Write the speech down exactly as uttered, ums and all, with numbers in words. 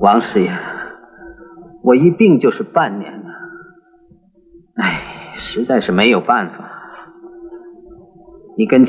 王师爷，我一病就是半年了，哎，实在是没有办法。你跟